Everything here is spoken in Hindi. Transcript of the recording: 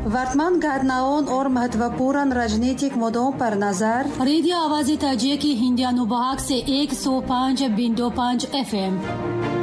वर्तमान घटनाओं और महत्वपूर्ण राजनीतिक मुद्दों पर नजर। रेडियो आवाज़ ताजिक की हिंदी अनुभाग से 105.5 FM।